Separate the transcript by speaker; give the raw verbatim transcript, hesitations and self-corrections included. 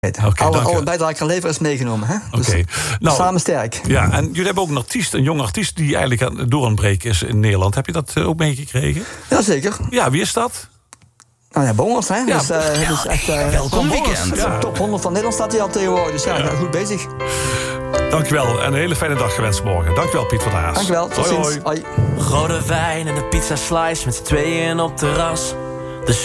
Speaker 1: Okay,
Speaker 2: alle, alle bijdrage kan leveren is meegenomen. Hè? Dus
Speaker 1: okay. nou,
Speaker 2: samen sterk.
Speaker 1: Ja, en jullie hebben ook een artiest, een jong artiest die eigenlijk aan door aan het breken is in Nederland. Heb je dat ook meegekregen?
Speaker 2: Jazeker.
Speaker 1: Ja, wie is dat?
Speaker 2: Nou ja, Bongers, hè?
Speaker 1: Ja,
Speaker 2: dus, uh,
Speaker 1: ja,
Speaker 2: dus echt, uh,
Speaker 3: welkom weekend.
Speaker 2: Ja. Top honderd van Nederland staat hij al tegenwoordig. Dus ja, ja. goed bezig.
Speaker 1: Dankjewel en een hele fijne dag gewenst morgen. Dankjewel, Piet van der Haas.
Speaker 2: Dankjewel, tot
Speaker 1: hoi,
Speaker 2: ziens.
Speaker 1: Hoi.
Speaker 3: Rode wijn en de pizza slice met z'n tweeën op terras.